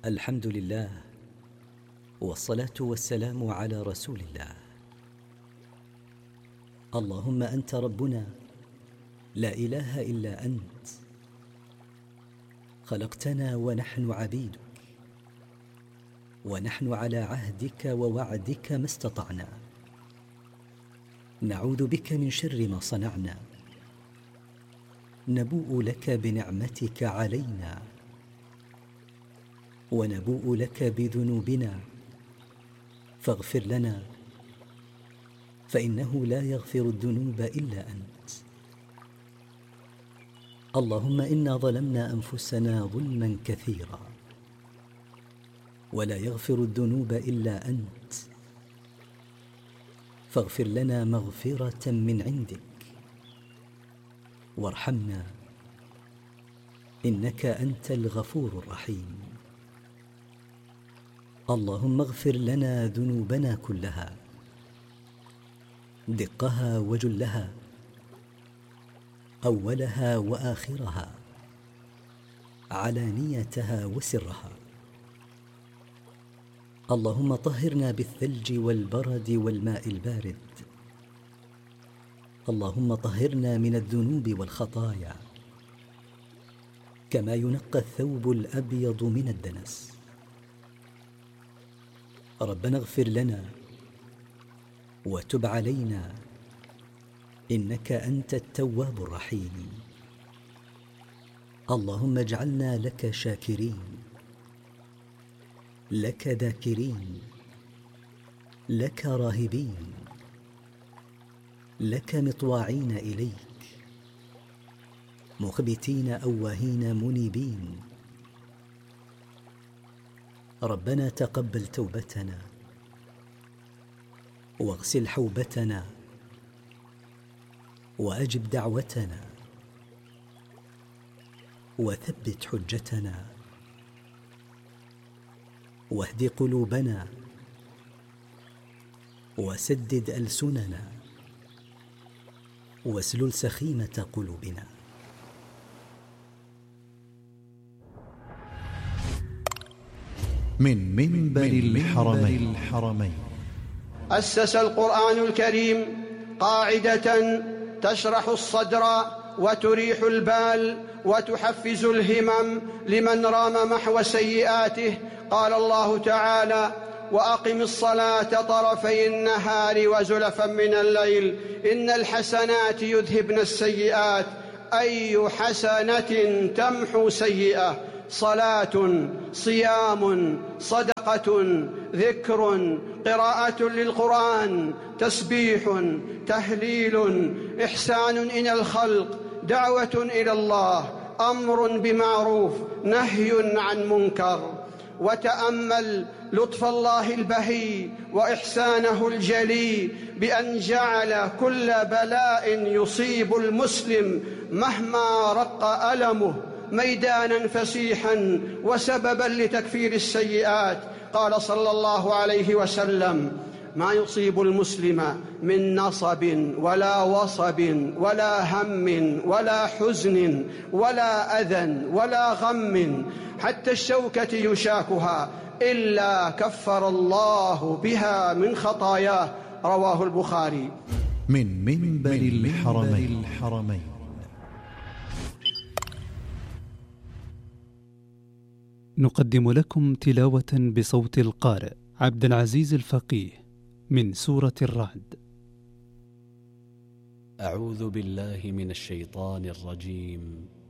الحمد لله، والصلاة والسلام على رسول الله. اللهم أنت ربنا لا إله إلا أنت، خلقتنا ونحن عبيدك، ونحن على عهدك ووعدك ما استطعنا. نعوذ بك من شر ما صنعنا، نبوء لك بنعمتك علينا، ونبوء لك بذنوبنا، فاغفر لنا، فإنه لا يغفر الذنوب إلا أنت. اللهم إنا ظلمنا أنفسنا ظلما كثيرا، ولا يغفر الذنوب إلا أنت، فاغفر لنا مغفرة من عندك، وارحمنا، إنك أنت الغفور الرحيم. اللهم اغفر لنا ذنوبنا كلها، دقها وجلها، أولها وآخرها، علانيتها وسرها. اللهم طهرنا بالثلج والبرد والماء البارد. اللهم طهرنا من الذنوب والخطايا كما ينقى الثوب الأبيض من الدنس. ربنا اغفر لنا وتب علينا، إنك أنت التواب الرحيم. اللهم اجعلنا لك شاكرين، لك ذاكرين، لك راهبين، لك مطواعين إليك، مخبتين أواهين منيبين. ربنا تقبل توبتنا، واغسل حوبتنا، وأجب دعوتنا، وثبت حجتنا، واهد قلوبنا، وسدد ألسننا، واسلل سخيمة قلوبنا. من منبر الحرمين. أسس القرآن الكريم قاعدة تشرح الصدر وتريح البال وتحفز الهمم لمن رام محو سيئاته. قال الله تعالى: وأقم الصلاة طرفي النهار وزلفا من الليل إن الحسنات يذهبن السيئات. أي حسنة تمحو سيئة؟ صلاة، صيام، صدقة، ذكر، قراءة للقرآن، تسبيح، تهليل، إحسان إلى الخلق، دعوة إلى الله، أمر بمعروف، نهي عن منكر. وتأمل لطف الله البهي وإحسانه الجلي بأن جعل كل بلاء يصيب المسلم مهما رق ألمه ميدانا فسيحا وسببا لتكفير السيئات. قال صلى الله عليه وسلم: ما يصيب المسلم من نصب ولا وصب ولا هم ولا حزن ولا أذى ولا غم حتى الشوكة يشاكها إلا كفر الله بها من خطاياه. رواه البخاري. من منبر الحرمين. نقدم لكم تلاوة بصوت القارئ عبد العزيز الفقيه من سورة الرعد. أعوذ بالله من الشيطان الرجيم.